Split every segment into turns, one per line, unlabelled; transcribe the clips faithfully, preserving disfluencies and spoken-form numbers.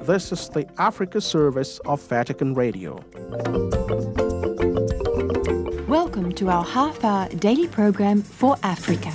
This is the Africa service of Vatican Radio.
Welcome to our half-hour daily program for Africa.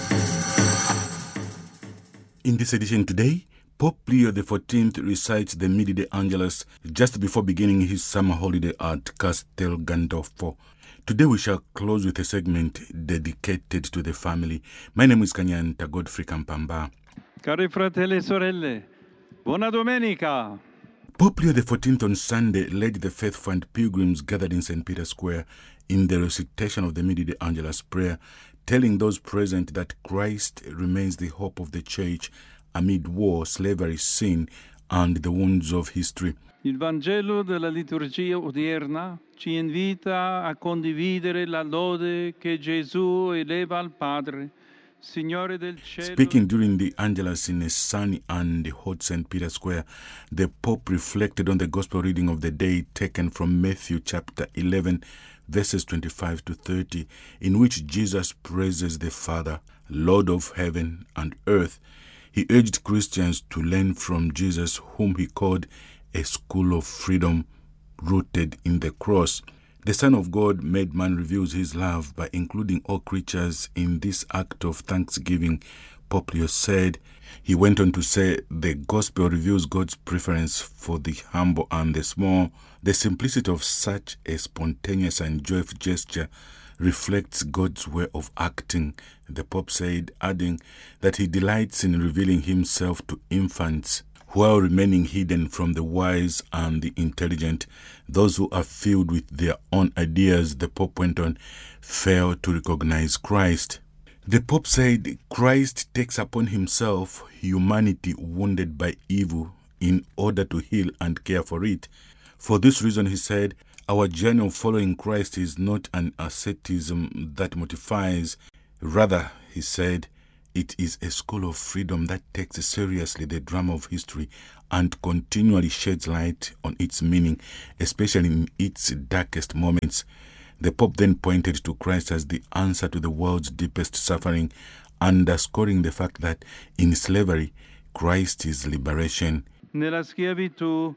In this edition today, Pope Leo the fourteenth recites the Midi de Angelus just before beginning his summer holiday at Castel Gandolfo. Today we shall close with a segment dedicated to the family. My name is Kanyanta Godfrey Kampamba.
Cari fratelli e sorelle, buona domenica!
Pope Leo the fourteenth on Sunday led the faithful and pilgrims gathered in Saint Peter's Square in the recitation of the Midi de Angelus prayer, telling those present that Christ remains the hope of the Church amid war, slavery, sin, and the wounds of history.
Il Vangelo della liturgia odierna ci invita a condividere la lode che Gesù eleva al Padre, Signore del cielo.
Speaking during the Angelus in a sunny and hot Saint Peter's Square, the Pope reflected on the Gospel reading of the day taken from Matthew chapter eleven, verses twenty-five to thirty, in which Jesus praises the Father, Lord of heaven and earth. He urged Christians to learn from Jesus, whom he called a school of freedom rooted in the cross. The Son of God made man reveals his love by including all creatures in this act of thanksgiving, Pope Leo said. He went on to say the gospel reveals God's preference for the humble and the small. The simplicity of such a spontaneous and joyful gesture reflects God's way of acting, the Pope said, adding that he delights in revealing himself to infants while remaining hidden from the wise and the intelligent. Those who are filled with their own ideas, the Pope went on, fail to recognize Christ. The Pope said Christ takes upon himself humanity wounded by evil in order to heal and care for it. For this reason, he said, our journey of following Christ is not an asceticism that mortifies. Rather, he said, it is a school of freedom that takes seriously the drama of history and continually sheds light on its meaning, especially in its darkest moments. The Pope then pointed to Christ as the answer to the world's deepest suffering, underscoring the fact that in slavery, Christ is liberation.
Nella schiavitù,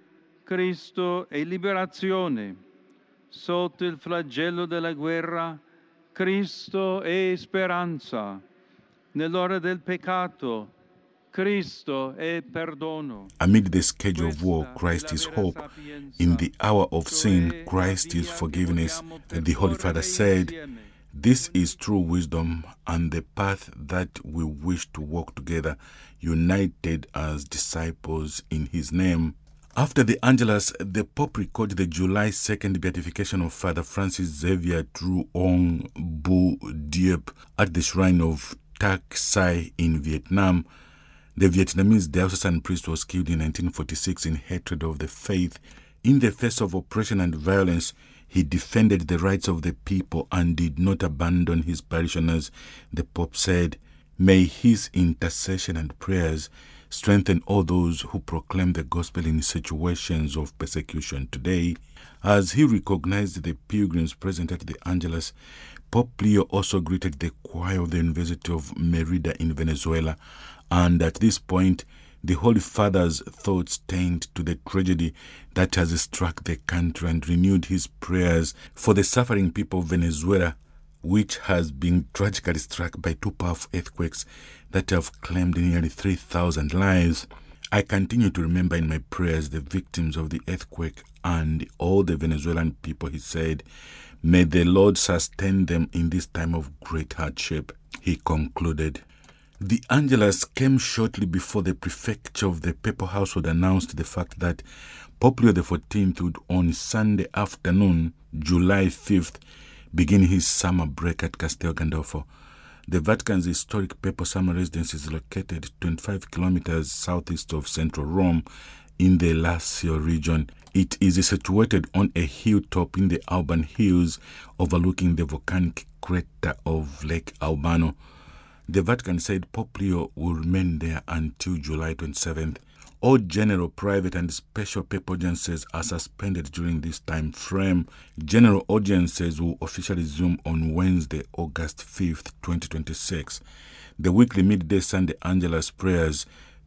Cristo è liberazione. Sotto il flagello della guerra, Cristo è speranza. Nell'ora del peccato, Cristo è perdono.
Amid the scourge of war, Christ is hope. In the hour of sin, Christ is forgiveness. The Holy Father said, this is true wisdom and the path that we wish to walk together, united as disciples in his name. After the Angelus, the Pope recorded the July second beatification of Father Francis Xavier Truong Bu Diep at the shrine of Tak Sai in Vietnam. The Vietnamese diocesan priest was killed in nineteen forty-six in hatred of the faith. In the face of oppression and violence, he defended the rights of the people and did not abandon his parishioners. The Pope said, may his intercession and prayers strengthen all those who proclaim the gospel in situations of persecution today. As he recognized the pilgrims present at the Angelus, Pope Leo also greeted the choir of the University of Merida in Venezuela, and at this point, the Holy Father's thoughts turned to the tragedy that has struck the country and renewed his prayers for the suffering people of Venezuela, which has been tragically struck by two powerful earthquakes that have claimed nearly three thousand lives. I continue to remember in my prayers the victims of the earthquake and all the Venezuelan people, he said. May the Lord sustain them in this time of great hardship, he concluded. The Angelus came shortly before the prefecture of the Papal Household announced the fact that Pope Leo the fourteenth would on Sunday afternoon, July fifth, begin his summer break at Castel Gandolfo. The Vatican's historic papal summer residence is located twenty-five kilometers southeast of central Rome in the Lazio region. It is situated on a hilltop in the Alban Hills overlooking the volcanic crater of Lake Albano. The Vatican said Pope Leo will remain there until July twenty-seventh. All general, private, and special papal audiences are suspended during this time frame. General audiences will officially resume on Wednesday, August fifth, twenty twenty-six. The weekly midday Sunday Angelus prayers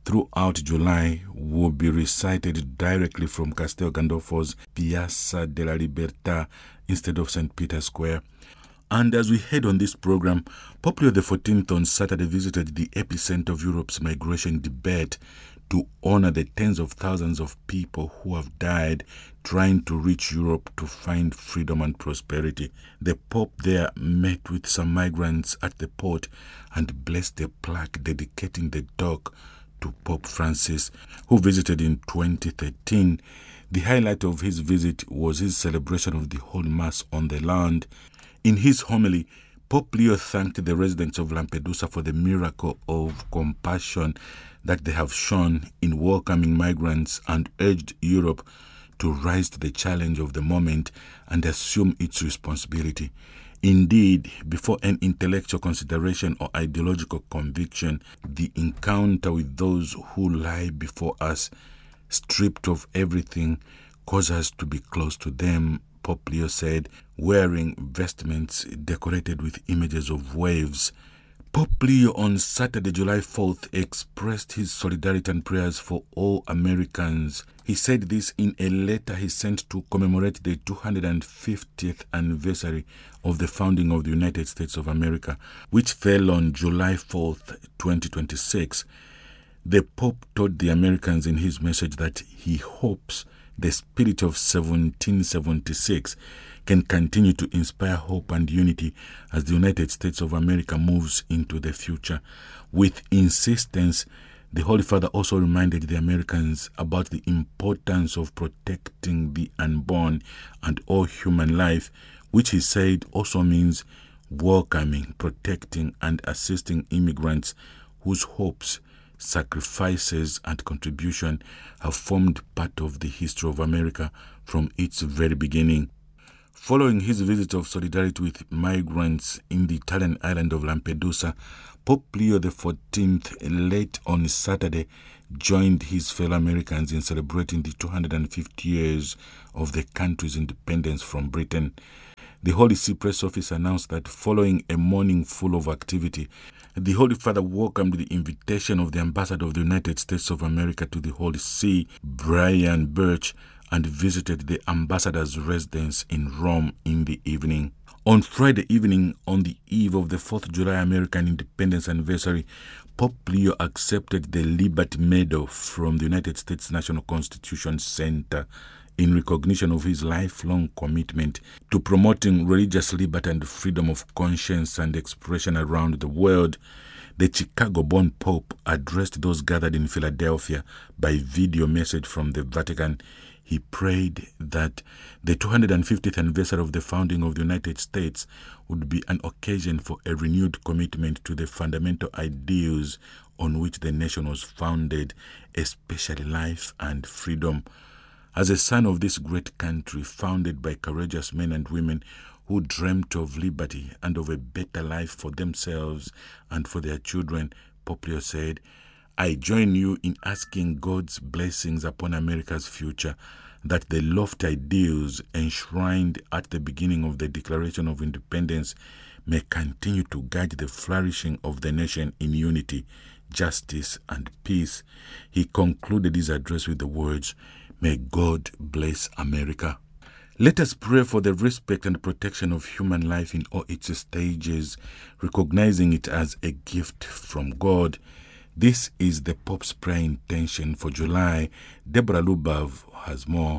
throughout July will be recited directly from Castel Gandolfo's Piazza della Libertà instead of Saint Peter's Square. And as we head on this program, Pope Leo the fourteenth on Saturday visited the epicenter of Europe's migration debate to honor the tens of thousands of people who have died trying to reach Europe to find freedom and prosperity. The Pope there met with some migrants at the port and blessed a plaque dedicating the dock to Pope Francis, who visited in twenty thirteen. The highlight of his visit was his celebration of the Holy Mass on the land. In his homily, Pope Leo thanked the residents of Lampedusa for the miracle of compassion that they have shown in welcoming migrants and urged Europe to rise to the challenge of the moment and assume its responsibility. Indeed, before an intellectual consideration or ideological conviction, the encounter with those who lie before us, stripped of everything, cause us to be close to them, Pope Leo said, wearing vestments decorated with images of waves. Pope Leo on Saturday, July fourth, expressed his solidarity and prayers for all Americans. He said this in a letter he sent to commemorate the two hundred fiftieth anniversary of the founding of the United States of America, which fell on July fourth, twenty twenty-six. The Pope told the Americans in his message that he hopes the spirit of seventeen seventy-six can continue to inspire hope and unity as the United States of America moves into the future. With insistence, the Holy Father also reminded the Americans about the importance of protecting the unborn and all human life, which he said also means welcoming, protecting, and assisting immigrants whose hopes, sacrifices, and contribution have formed part of the history of America from its very beginning. Following his visit of solidarity with migrants in the Italian island of Lampedusa, Pope Leo the fourteenth, late on Saturday, joined his fellow Americans in celebrating the two hundred fifty years of the country's independence from Britain. The Holy See Press Office announced that following a morning full of activity, the Holy Father welcomed the invitation of the Ambassador of the United States of America to the Holy See, Brian Birch, and visited the ambassador's residence in Rome in the evening. On Friday evening, on the eve of the fourth of July American Independence Anniversary, Pope Leo accepted the Liberty Medal from the United States National Constitution Center in recognition of his lifelong commitment to promoting religious liberty and freedom of conscience and expression around the world. The Chicago-born Pope addressed those gathered in Philadelphia by video message from the Vatican. He prayed that the two hundred fiftieth anniversary of the founding of the United States would be an occasion for a renewed commitment to the fundamental ideals on which the nation was founded, especially life and freedom. As a son of this great country, founded by courageous men and women who dreamt of liberty and of a better life for themselves and for their children, Pope Leo said, I join you in asking God's blessings upon America's future, that the lofty ideals enshrined at the beginning of the Declaration of Independence may continue to guide the flourishing of the nation in unity, justice, and peace. He concluded his address with the words, May God bless America. Let us pray for the respect and protection of human life in all its stages, recognizing it as a gift from God. This is the Pope's prayer intention for July. Deborah Lubav has more.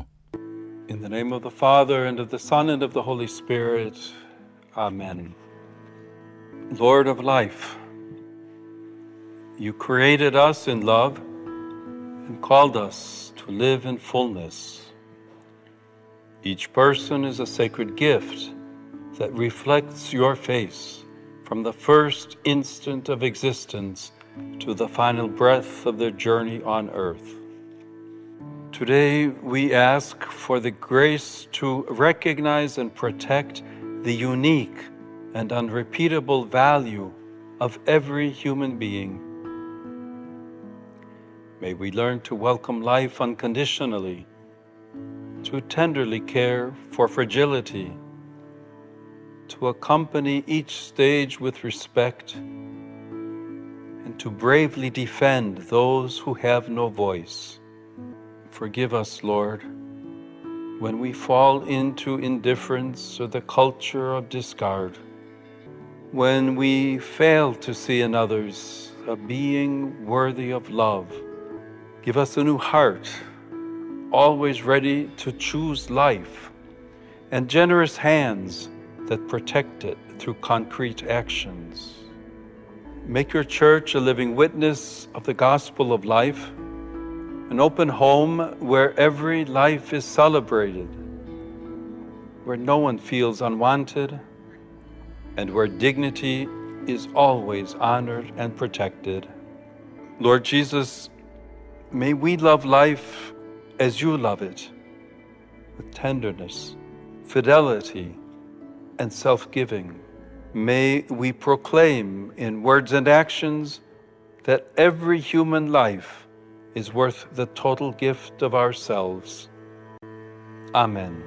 In the name of the Father, and of the Son, and of the Holy Spirit. Amen. Lord of life, you created us in love and called us to live in fullness. Each person is a sacred gift that reflects your face from the first instant of existence to the final breath of their journey on earth. Today, we ask for the grace to recognize and protect the unique and unrepeatable value of every human being. May we learn to welcome life unconditionally, to tenderly care for fragility, to accompany each stage with respect, and to bravely defend those who have no voice. Forgive us, Lord, when we fall into indifference or the culture of discard, when we fail to see in others a being worthy of love. Give us a new heart, always ready to choose life, and generous hands that protect it through concrete actions. Make your church a living witness of the gospel of life, an open home where every life is celebrated, where no one feels unwanted, and where dignity is always honored and protected. Lord Jesus, may we love life as you love it, with tenderness, fidelity, and self-giving. May we proclaim in words and actions that every human life is worth the total gift of ourselves. Amen.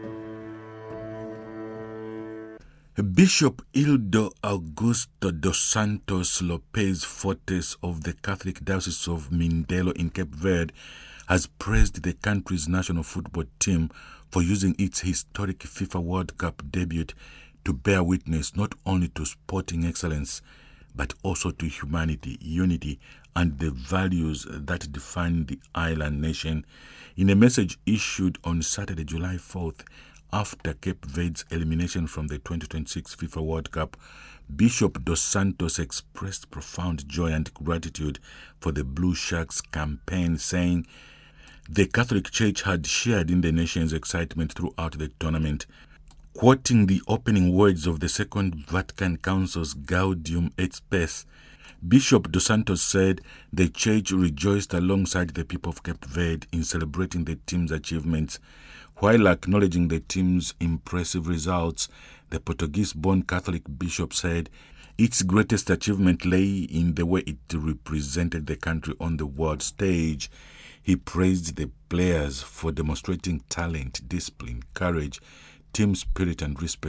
Bishop Hildo Augusto dos Santos Lopez Fortes of the Catholic Diocese of Mindelo in Cape Verde has praised the country's national football team for using its historic FIFA World Cup debut to bear witness not only to sporting excellence, but also to humanity, unity, and the values that define the island nation. In a message issued on Saturday, July fourth, after Cape Verde's elimination from the twenty twenty-six FIFA World Cup, Bishop Dos Santos expressed profound joy and gratitude for the Blue Sharks campaign, saying the Catholic Church had shared in the nation's excitement throughout the tournament. Quoting the opening words of the Second Vatican Council's Gaudium et Spes, Bishop Dos Santos said the Church rejoiced alongside the people of Cape Verde in celebrating the team's achievements. While acknowledging the team's impressive results, the Portuguese-born Catholic bishop said its greatest achievement lay in the way it represented the country on the world stage. He praised the players for demonstrating talent, discipline, courage, team spirit, and respect